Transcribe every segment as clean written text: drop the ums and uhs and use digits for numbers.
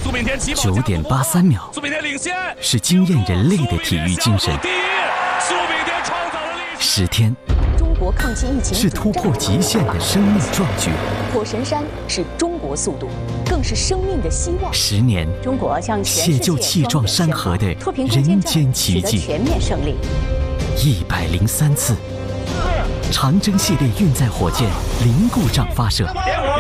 9点83秒，是惊艳人类的体育精神。10天， 中国抗击疫情是突破极限的生命壮举。 火神山是中国速度，更是生命的希望。 10年， 中国向全世界解救气壮山河的人间奇迹。 全面胜利。 103次，长征系列运载火箭零故障发射。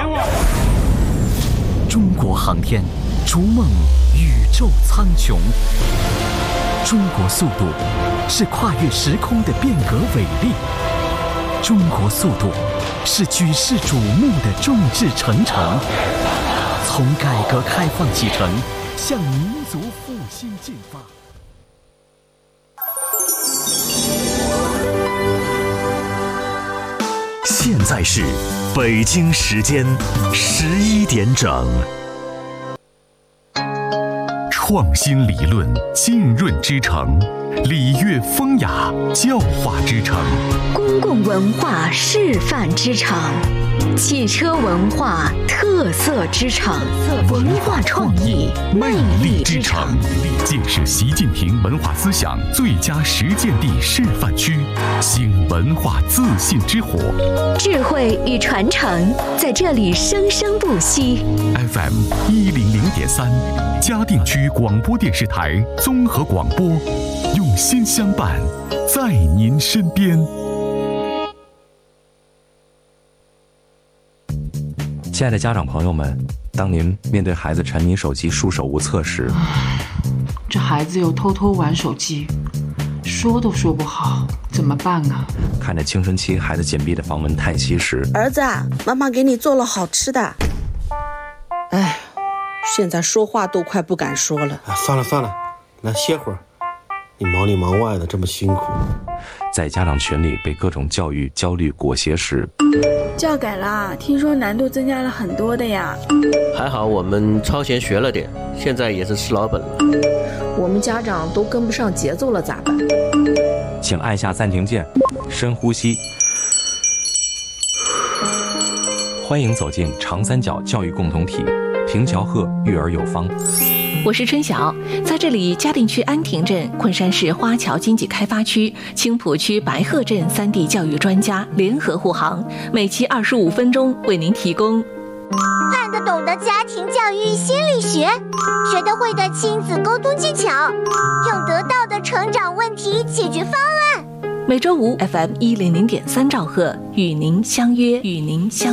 中国航天逐梦宇宙苍穹。中国速度是跨越时空的变革伟力。中国速度是举世瞩目的众志成城。从改革开放启程，向民族复兴进发。 现在是北京时间11点整。创新理论浸润之城，礼乐风雅教化之城， 公共文化示范之城，汽车文化特色之城，文化创意魅力之城。 建设习近平文化思想最佳实践地示范区，兴文化自信之火。 智慧与传承在这里生生不息。 FM 100.3，嘉定区广播电视台综合广播，用心相伴，在您身边。 亲爱的家长朋友们，当您面对孩子沉迷手机束手无策时， 这孩子又偷偷玩手机，说都说不好，怎么办啊？ 看着青春期孩子紧闭的房门叹息时， 儿子，妈妈给你做了好吃的。哎，现在说话都快不敢说了。 算了，来歇会儿。你忙里忙外的这么辛苦， 在家长群里被各种教育焦虑裹挟时， 教改啦，听说难度增加了很多的呀。 还好我们超前学了点，现在也是吃老本了。 我们家长都跟不上节奏了咋办？ 请按下暂停键，深呼吸。欢迎走进长三角教育共同体，平桥鹤育儿有方。 我是春晓，在这里，嘉定区安亭镇、昆山市花桥经济开发区、青浦区白鹤镇3地教育专家联合护航，每期25分钟为您提供看得懂的家庭教育心理学，学得会的亲子沟通技巧，用得到的成长问题解决方案。 每周五 FM 100.3兆赫与您相约。